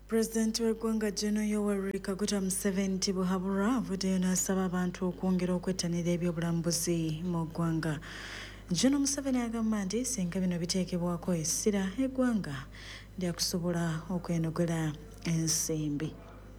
Pulezidenti w'eggwanga Gen. Yoweri Kaguta Museveni Tibuhaburwa avuddeyo n'asaba abantu okwongera okwettanira ebyobulambuzi mu ggwanga. Gen. Museveni agamba nti singa bino biteekebwako essira eggwanga lyakusobola okwenogera ensimbi.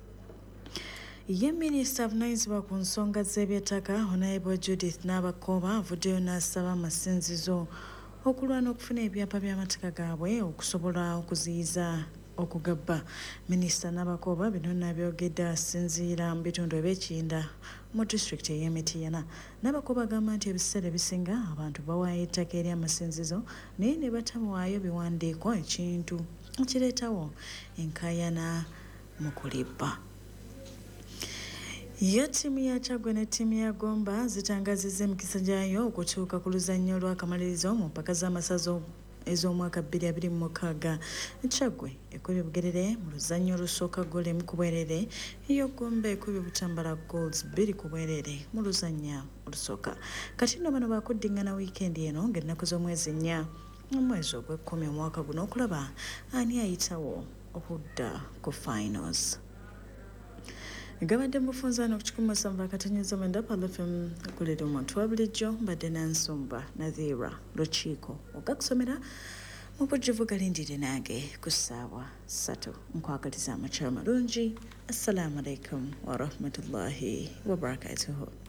Ye minisita avunaanyizibwa ku nsonga z'eby'ettaka Honorable Judith Nabakooba avuddeyo n'asaba amasinzizo okulwana okufuna ebyapa by'amateeka gaabwe okusobola okuziyiza okugabba. Minisita Nabakooba bino n'abyogedde asinziira mu bitundu eby'Ekinda mu disitulikiti ey'e Mityana. Nabakooba agamba nti ebiseera ebisinga abantu bawaayo ettaka eri amasinzizo naye ne batamwaayo biwandiiko ekintu ekireetawo enkaayana mu kulibba. Ye ttiimu ya Kyaggwe ne ttiimu ya Gomba zitangazizza emikisa gyayo okutuuka ku luzannya olw'akamalirizo mu mpaka z'amasaza ez'omwaka 2026. Kyaggwe ekubye Bugerere mu luzannya olusooka ggoolo 1 ku bwereere, yo Gomba ekubye Butambala Golds 2 ku bwereere mu luzannya olusooka. Kati nno bano bakuddingana wiikendi eno ng'ennaku z'omwezi 4 omwezi ogw'Ekkumi omwaka guno okulaba ani ayitawo okudda ku finals. Gabadde mufunzaano ku 107.9 Palo FM kulira omuntu wa bulijjo mbadde Nansumba Nadhira Lukiiko okakusomera mu bujjuvu galindire nange ku ssaawa 3 nkwagaliza amakya malungi. Assalamu alaikum wa rahmatullahi wa barakatuhu.